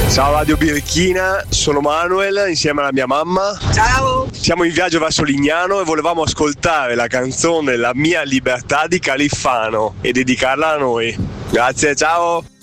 Ciao Radio Birichina, sono Manuel insieme alla mia mamma. Ciao! Siamo in viaggio verso Lignano e volevamo ascoltare la canzone La mia libertà di Califfano e dedicarla a noi. Grazie, ciao!